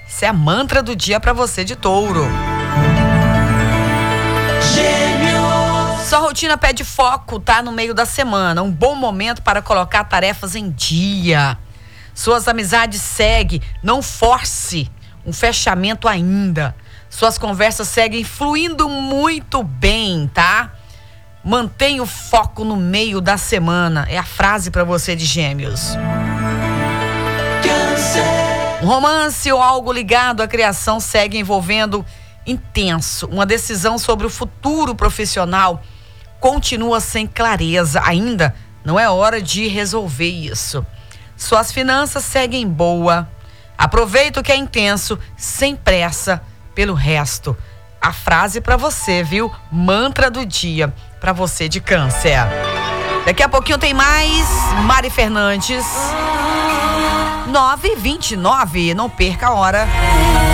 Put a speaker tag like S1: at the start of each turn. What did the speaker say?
S1: Isso é a mantra do dia para você de Touro. Sua rotina pede foco, tá? No meio da semana. Um bom momento para colocar tarefas em dia. Suas amizades seguem. Não force um fechamento ainda. Suas conversas seguem fluindo muito bem, tá? Mantenha o foco no meio da semana. É a frase para você de Gêmeos. Um romance ou algo ligado à criação segue envolvendo intenso. Uma decisão sobre o futuro profissional continua sem clareza. Ainda não é hora de resolver isso. Suas finanças seguem boa. Aproveita o que é intenso, sem pressa, pelo resto. A frase para você, viu? Mantra do dia para você de Câncer. Daqui a pouquinho tem mais Mari Fernandes. 9h29, não perca a hora.